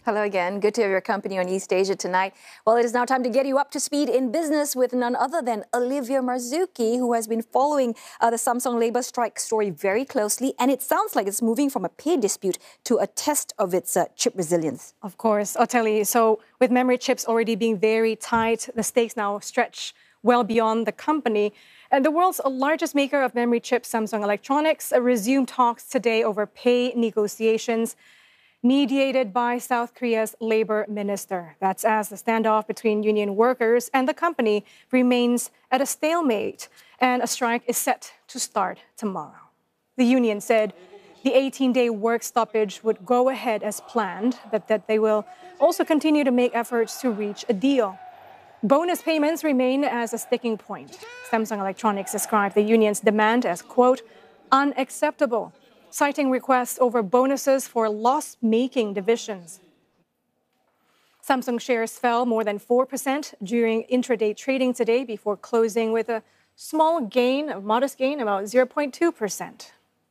Hello again. Good to have your company on East Asia tonight. Well, it is now time to get you up to speed in business with none other than Olivia Marzuki, who has been following the Samsung labor strike story very closely. And it sounds like it's moving from a pay dispute to a test of its chip resilience. Of course, Oteli. So with memory chips already being very tight, the stakes now stretch well beyond the company. And the world's largest maker of memory chips, Samsung Electronics, resumed talks today over pay negotiations mediated by South Korea's labor minister. That's as the standoff between union workers and the company remains at a stalemate, and a strike is set to start tomorrow. The union said the 18-day work stoppage would go ahead as planned, but that they will also continue to make efforts to reach a deal. Bonus payments remain as a sticking point. Samsung Electronics described the union's demand as, quote, unacceptable, citing requests over bonuses for loss-making divisions. Samsung shares fell more than 4% during intraday trading today before closing with a small gain, a modest gain, about 0.2%.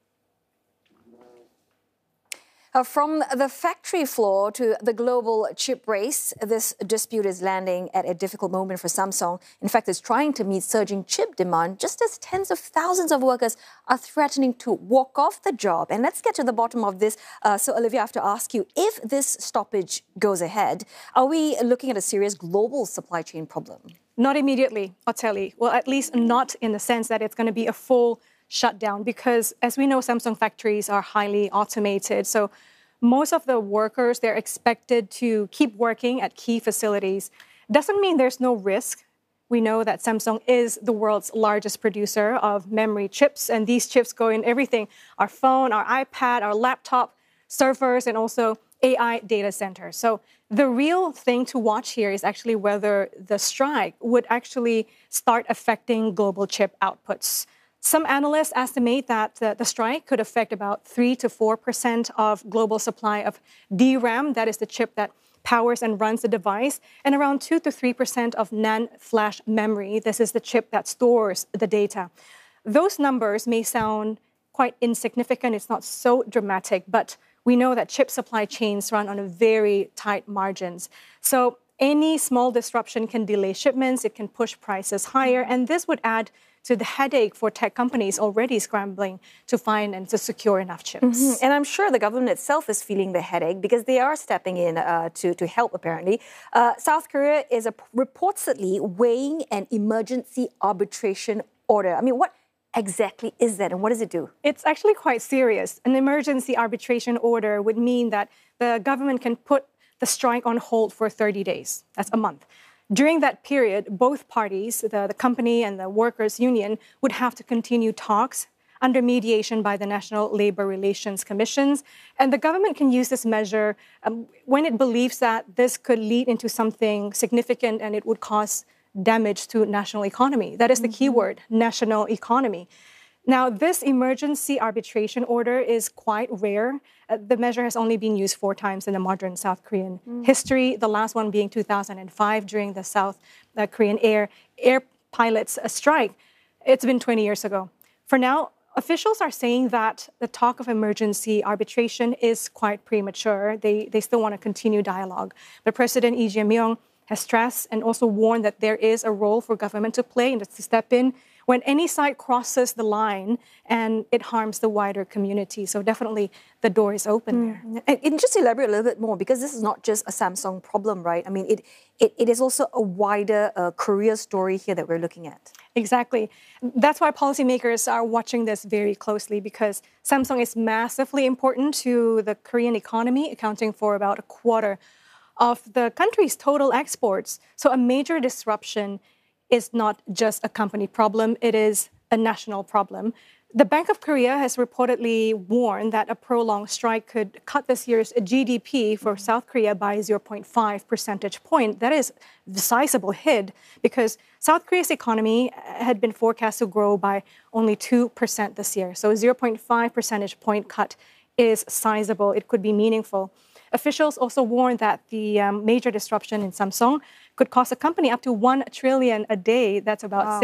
From the factory floor to the global chip race, this dispute is landing at a difficult moment for Samsung. In fact, it's trying to meet surging chip demand just as tens of thousands of workers are threatening to walk off the job. And let's get to the bottom of this. So, Olivia, I have to ask you, if this stoppage goes ahead, are we looking at a serious global supply chain problem? Not immediately, Oteli. Well, at least not in the sense that it's going to be a full shutdown, because as we know, Samsung factories are highly automated. So most of the workers, they're expected to keep working at key facilities. Doesn't mean there's no risk. We know that Samsung is the world's largest producer of memory chips, and these chips go in everything: our phone, our iPad, our laptop, servers, and also AI data centers. So the real thing to watch here is actually whether the strike would actually start affecting global chip outputs. Some analysts estimate that the strike could affect about 3 to 4% of global supply of DRAM, that is the chip that powers and runs the device, and around 2 to 3% of NAND flash memory. This is the chip that stores the data. Those numbers may sound quite insignificant. It's not so dramatic, but we know that chip supply chains run on a very tight margins. So any small disruption can delay shipments, it can push prices higher, and this would add to the headache for tech companies already scrambling to find and to secure enough chips. Mm-hmm. And I'm sure the government itself is feeling the headache because they are stepping in to help, apparently. South Korea is reportedly weighing an emergency arbitration order. I mean, what exactly is that and what does it do? It's actually quite serious. An emergency arbitration order would mean that the government can put the strike on hold for 30 days. That's a month. During that period, both parties, the company and the workers' union, would have to continue talks under mediation by the National Labor Relations Commissions. And the government can use this measure when it believes that this could lead into something significant and it would cause damage to national economy. That is the key word, national economy. Now, this emergency arbitration order is quite rare. The measure has only been used 4 times in the modern South Korean history, the last one being 2005 during the South Korean air pilots' strike. It's been 20 years ago. For now, officials are saying that the talk of emergency arbitration is quite premature. They still want to continue dialogue. But President Lee Jae-myung has stressed and also warned that there is a role for government to play and to step in when any side crosses the line and it harms the wider community. So definitely the door is open there. And just elaborate a little bit more, because this is not just a Samsung problem, right? I mean, it is also a wider Korea story here that we're looking at. Exactly. That's why policymakers are watching this very closely, because Samsung is massively important to the Korean economy, accounting for about a quarter of the country's total exports. So a major disruption is not just a company problem, it is a national problem. The Bank of Korea has reportedly warned that a prolonged strike could cut this year's GDP for South Korea by 0.5 percentage point. That is a sizable hit, because South Korea's economy had been forecast to grow by only 2% this year. So 0.5 percentage point cut is sizable. It could be meaningful. Officials also warned that the major disruption in Samsung could cost the company up to $1 trillion a day. That's about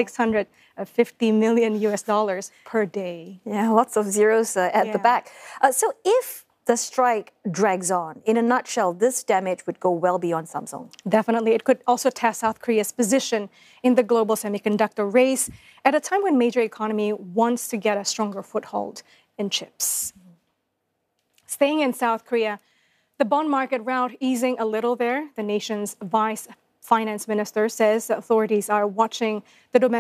$650 million US per day. Yeah, lots of zeros at the back. So if the strike drags on. In a nutshell, this damage would go well beyond Samsung. Definitely. It could also test South Korea's position in the global semiconductor race at a time when major economy wants to get a stronger foothold in chips. Staying in South Korea, the bond market rout easing a little there. The nation's vice finance minister says the authorities are watching the domestic